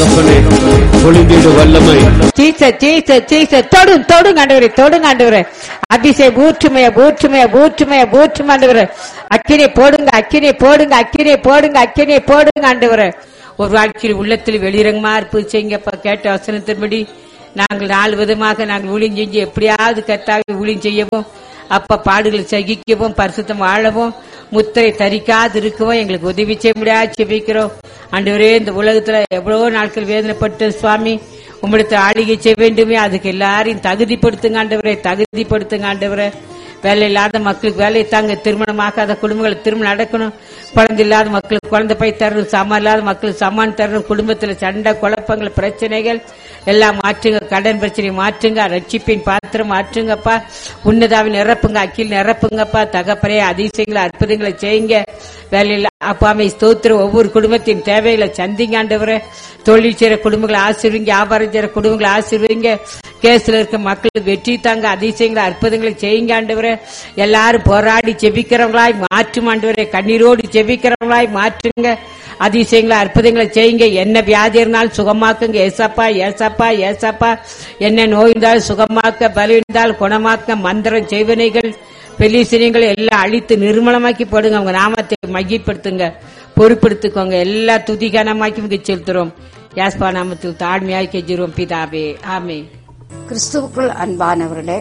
தகப்பனே, பொழிந்திடு வல்லமை. Jesus Jesus Jesus தொடுங்க ஆண்டவரே, தொடுங்க ஆண்டவரே. அபிஷேக் ஊற்றுமையா ஊற்றுமையா ஊற்றுமையா ஊற்றும் ஆண்டவரே. அக்கினை போடுங்க, அக்கினை போடுங்க, அக்கினை போடுங்க, அக்கினை போடுங்க ஆண்டவரே. ஒரு வாழ்க்கையில் உள்ளத்தில் வெளிரங்கமா இருப்பு செய்யுங்கப்பா. கேட்ட வசனத்தின்படி நாங்கள் 4 விதமாக நாங்கள் ஊழியம் செஞ்சு எப்படியாவது கர்த்தாவே ஊழியம் செய்யவும், அப்ப பாடுகளை சகிக்கவும், பரிசுத்தம் வாழவும், முத்திரை தரிக்காது இருக்கவும் எங்களுக்கு உதவி செய்ய முடியாது செபிக்கிறோம் ஆண்டவரே. இந்த உலகத்துல எவ்வளவோ நாட்கள் வேதனைப்பட்டு சுவாமி உம்மிடத்தை ஆளுகை செய்ய வேண்டுமே, அதுக்கு எல்லாரையும் தகுதிப்படுத்துங்க ஆண்டவரே, தகுதிப்படுத்துங்க ஆண்டவரே. வேலை இல்லாத மக்களுக்கு வேலை தாங்க, திருமணமாகாத குடும்பங்களுக்கு திருமணம் நடக்கணும், குழந்தை இல்லாத மக்களுக்கு குழந்தை போய் தரணும், சாமான் இல்லாத மக்களுக்கு சாமான் தரணும், குடும்பத்துல சண்டை குழப்பங்கள் பிரச்சனைகள் எல்லாம் மாற்றுங்க, கடன் பிரச்சனை மாற்றுங்க, ரட்சிப்பின் பாத்திரம் மாற்றுங்கப்பா. உன்னதாவின் நிரப்புங்க, அக்கில் நிரப்புங்கப்பா. தகப்பனே அதிசயங்களை அற்புதங்களை செய்யுங்க. வேலையில் அப்பாமை ஸ்தோத்திரம். ஒவ்வொரு குடும்பத்தின் தேவைகளை சந்திங்க ஆண்டவரே. தொழில் செய்யற குடும்பங்களை ஆசீர்வதிங்க, வியாபாரம் செய்யற குடும்பங்களை ஆசீர்வதிங்க. கேஸ்ல இருக்க மக்களுக்கு வெற்றி தாங்க, அதிசயங்களை அற்புதங்களை செய்யுங்க ஆண்டவரே. எல்லாரும் போராடி ஜெபிக்கிறவங்களாய் மாற்றும் ஆண்டவரே, கண்ணீரோடு ஜெபிக்கிறவங்களாய் மாற்றுங்க. அதிசயங்களை அற்புதங்களை செய்யுங்க. என்ன வியாதி இருந்தாலும் சுகமாக்குங்க ஏசப்பா, ஏசப்பா, ஏசப்பா. என்ன நோய் இருந்தாலும் சுகமாக்க, பலம் இருந்தால் குணமாக்க, மந்திரம் செய்வனைகள் பெலிசினியங்களை எல்லாம் அழித்து நிர்மலமாக்கி போடுங்க. உங்க நாமத்தை மையப்படுத்துங்க, பொறுப்படுத்திக்கோங்க. எல்லா துதிகானமாக்கி இங்க செலுத்துறோம். யாஸ்பா நாமத்தில் தாழ்மையாய் கெஞ்சுறோம் பிதாவே, ஆமே. கிறிஸ்துவுக்குள் அன்பானவர்களே,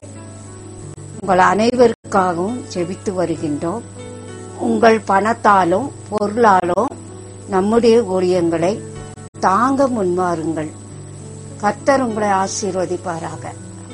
உங்கள் அனைவருக்காகவும் ஜெபித்து வருகின்றோம். உங்கள் பணத்தாலும் பொருளாலும் நம்முடைய ஊழியங்களை தாங்க முன்வாருங்கள். கர்த்தர் உங்களை ஆசீர்வதிப்பாராக.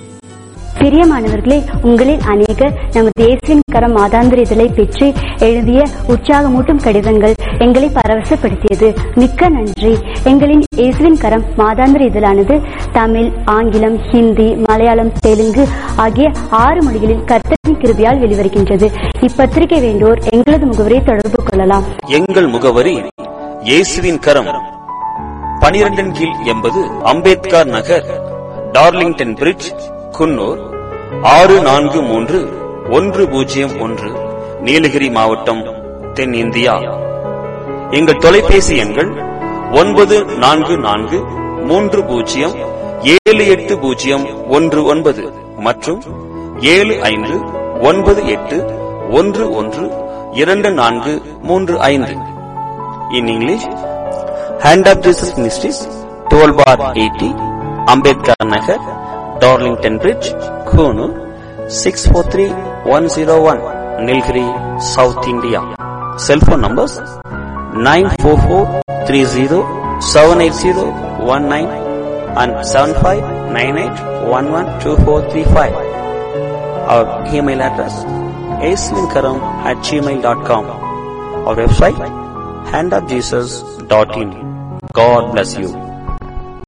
பிரியமானவர்களே, உங்களில் அநேகர் நமது இயேசுவின் கரம் மாதாந்திர இதழை பெற்று எழுதிய உற்சாகமூட்டும் கடிதங்கள் எங்களை பரவசப்படுத்தியது. மிக்க நன்றி. எங்களின் இயேசுவின் கரம் மாதாந்திர இதழானது தமிழ், ஆங்கிலம், ஹிந்தி, மலையாளம், தெலுங்கு ஆகிய 6 மொழிகளில் கர்த்தரின் கிருபையால் வெளிவருகின்றது. இப்பத்திரிகை வேண்டோர் எங்களது முகவரியை தொடர்பு கொள்ளலாம். எங்கள் முகவரி இயேசுவின் கரம், 12 கீழ் 80 அம்பேத்கர் நகர், டார்லிங்டன் பிரிட்ஜ், குன்னூர் 643101, நீலகிரி மாவட்டம், தென் இந்தியா. எங்கள் தொலைபேசி எண்கள் 9443078019 மற்றும் 7598112435. In English, Hand of Jesus Ministries, 12/80, Ambedkar Nagar, Darlington Bridge, Kunu, 643101, Nilgiri, South India. Cell phone numbers 944307801 and 7598112435. Our email address asminkaram@gmail.com. Our website handofjesus.in. God bless you.